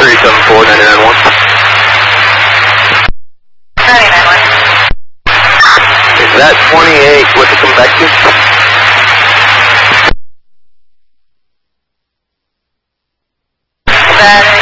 374, 991. 991. Is that 28, what's it come back to? That